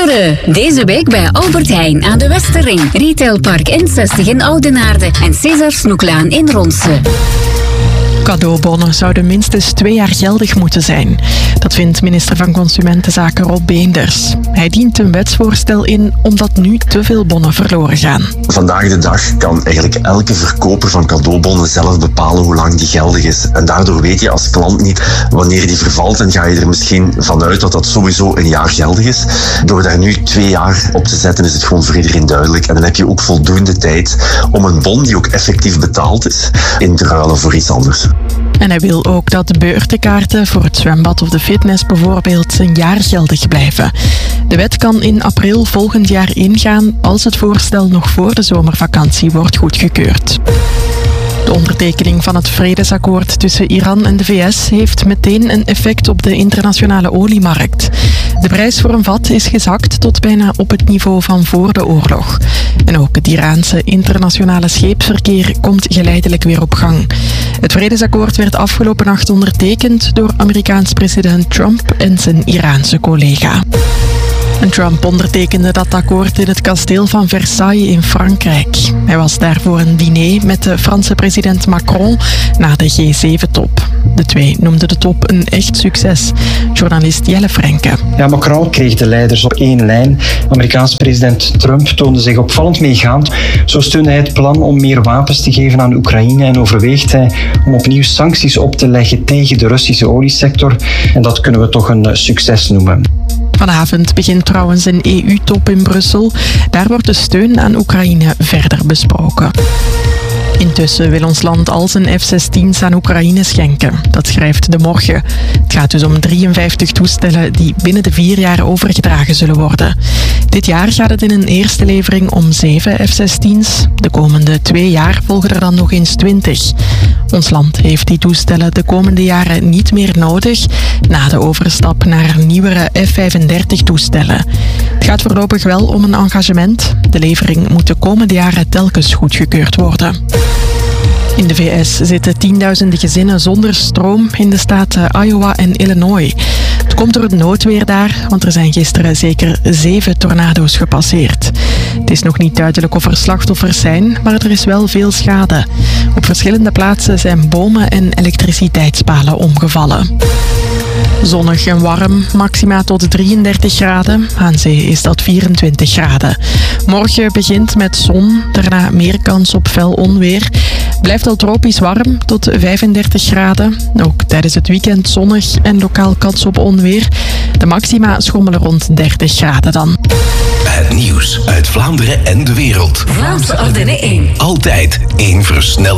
Pinksteren. Deze week bij Albert Heijn aan de Westerring. Retailpark N60 in Oudenaarde en César Snoeklaan in Ronse. Cadeaubonnen zouden minstens 2 jaar geldig moeten zijn. Dat vindt minister van Consumentenzaken Rob Beenders. Hij dient een wetsvoorstel in omdat nu te veel bonnen verloren gaan. Vandaag de dag kan eigenlijk elke verkoper van cadeaubonnen zelf bepalen hoe lang die geldig is. En daardoor weet je als klant niet wanneer die vervalt en ga je er misschien vanuit dat dat sowieso 1 jaar geldig is. Door daar nu 2 jaar op te zetten is het gewoon voor iedereen duidelijk. En dan heb je ook voldoende tijd om een bon die ook effectief betaald is in te ruilen voor iets anders. En hij wil ook dat de beurtenkaarten voor het zwembad of de fitness bijvoorbeeld 1 jaar geldig blijven. De wet kan in april volgend jaar ingaan als het voorstel nog voor de zomervakantie wordt goedgekeurd. De ondertekening van het vredesakkoord tussen Iran en de VS heeft meteen een effect op de internationale oliemarkt. De prijs voor een vat is gezakt tot bijna op het niveau van voor de oorlog. En ook het Iraanse internationale scheepsverkeer komt geleidelijk weer op gang. Het vredesakkoord werd afgelopen nacht ondertekend door Amerikaans president Trump en zijn Iraanse collega. En Trump ondertekende dat akkoord in het kasteel van Versailles in Frankrijk. Hij was daar voor een diner met de Franse president Macron na de G7-top. De twee noemden de top een echt succes. Journalist Jelle Frenke. Ja, Macron kreeg de leiders op 1 lijn. Amerikaanse president Trump toonde zich opvallend meegaand. Zo steunde hij het plan om meer wapens te geven aan Oekraïne en overweegt hij om opnieuw sancties op te leggen tegen de Russische oliesector. En dat kunnen we toch een succes noemen. Vanavond begint trouwens een EU-top in Brussel. Daar wordt de steun aan Oekraïne verder besproken. Intussen wil ons land al zijn F-16's aan Oekraïne schenken. Dat schrijft De Morgen. Het gaat dus om 53 toestellen die binnen de 4 jaar overgedragen zullen worden. Dit jaar gaat het in een eerste levering om 7 F-16's. De komende 2 jaar volgen er dan nog eens 20. Ons land heeft die toestellen de komende jaren niet meer nodig na de overstap naar nieuwere F-35-toestellen. Het gaat voorlopig wel om een engagement. De levering moet de komende jaren telkens goedgekeurd worden. In de VS zitten tienduizenden gezinnen zonder stroom in de staten Iowa en Illinois. Het komt door het noodweer daar, want er zijn gisteren zeker 7 tornado's gepasseerd. Het is nog niet duidelijk of er slachtoffers zijn, maar er is wel veel schade. Op verschillende plaatsen zijn bomen en elektriciteitspalen omgevallen. Zonnig en warm, maxima tot 33 graden. Aan zee is dat 24 graden. Morgen begint met zon, daarna meer kans op fel onweer. Blijft al tropisch warm tot 35 graden. Ook tijdens het weekend zonnig en lokaal kans op onweer. De maxima schommelen rond 30 graden dan. Het nieuws uit Vlaanderen en de wereld. Vlaamse Ardennen 1. Altijd 1 versnelling.